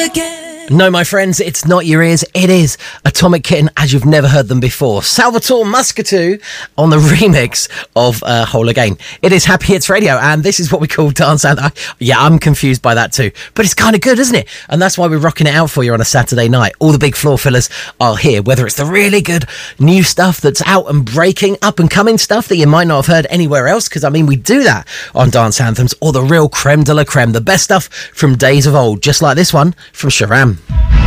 No, my friends, it's not your ears. It is Atomic Kitten as you've never heard them before. Salvatore Muscatu on the remix of Whole Again. It is Happy Hits Radio, and this is what we call Dance Anthem. I'm confused by that too, but it's kind of good, isn't it? And that's why we're rocking it out for you on a Saturday night. All the big floor fillers are here, whether it's the really good new stuff that's out and breaking, up and coming stuff that you might not have heard anywhere else, because we do that on Dance Anthems, or the real creme de la creme, the best stuff from days of old, just like this one from Sharam.